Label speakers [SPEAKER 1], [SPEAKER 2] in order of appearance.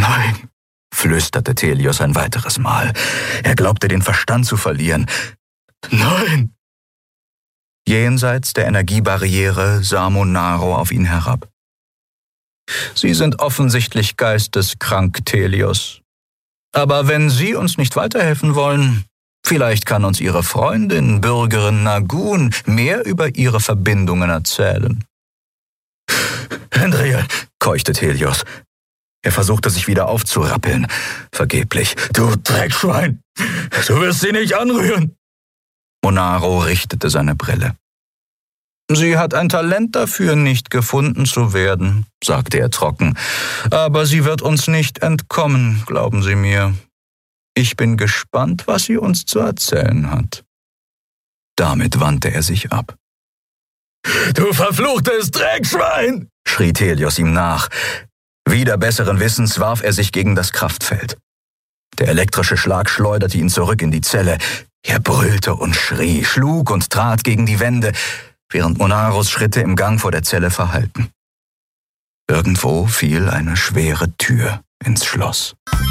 [SPEAKER 1] Nein, flüsterte Thelios ein weiteres Mal. Er glaubte, den Verstand zu verlieren. Nein! Jenseits der Energiebarriere sah Monaro auf ihn herab. Sie sind offensichtlich geisteskrank, Thelios. Aber wenn Sie uns nicht weiterhelfen wollen, vielleicht kann uns Ihre Freundin, Bürgerin Nagun, mehr über ihre Verbindungen erzählen. Henriel, keuchte Thelios. Er versuchte sich wieder aufzurappeln. Vergeblich. Du Dreckschwein! Du wirst sie nicht anrühren! Monaro richtete seine Brille. Sie hat ein Talent dafür, nicht gefunden zu werden, sagte er trocken. Aber sie wird uns nicht entkommen, glauben Sie mir. Ich bin gespannt, was sie uns zu erzählen hat. Damit wandte er sich ab. »Du verfluchtes Dreckschwein!« schrie Thelios ihm nach. Wider besseren Wissens warf er sich gegen das Kraftfeld. Der elektrische Schlag schleuderte ihn zurück in die Zelle. Er brüllte und schrie, schlug und trat gegen die Wände, während Monaros Schritte im Gang vor der Zelle verhallten. Irgendwo fiel eine schwere Tür ins Schloss.